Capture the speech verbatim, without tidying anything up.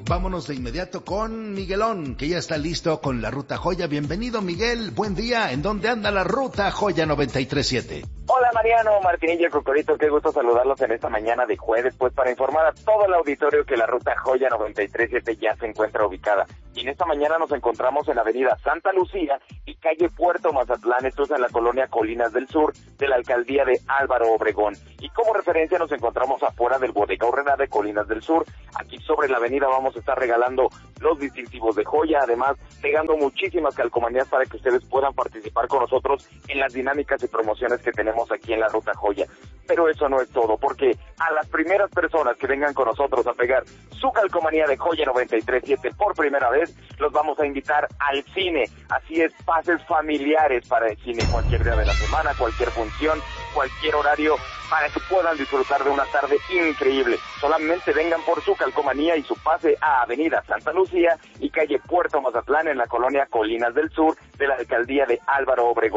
Vámonos de inmediato con Miguelón, que ya está listo con la Ruta Joya. Bienvenido, Miguel. Buen día. ¿En dónde anda la Ruta Joya noventa y tres siete? Hola, Mariano, Martinillo, Cocorito. Qué gusto saludarlos en esta mañana de jueves, pues para informar a todo el auditorio que la Ruta Joya noventa y tres siete ya se encuentra ubicada. Y en esta mañana nos encontramos en la avenida Santa Lucía y calle Puerto Mazatlán, esto es en la colonia Colinas del Sur, de la alcaldía de Álvaro Obregón. Y como referencia nos encontramos afuera del Bodega Aurrerá de Colinas del Sur. Aquí sobre la avenida vamos a estar regalando los distintivos de joya, además pegando muchísimas calcomanías para que ustedes puedan participar con nosotros en las dinámicas y promociones que tenemos aquí en la Ruta Joya. Pero eso no es todo, porque a las primeras personas que vengan con nosotros a pegar su calcomanía de Joya noventa y tres siete por primera vez, los vamos a invitar al cine. Así es, pases familiares para el cine, cualquier día de la semana, cualquier función, cualquier horario, para que puedan disfrutar de una tarde increíble. Solamente vengan por su calcomanía y su pase a avenida Santa Lucía y calle Puerto Mazatlán en la colonia Colinas del Sur de la alcaldía de Álvaro Obregón.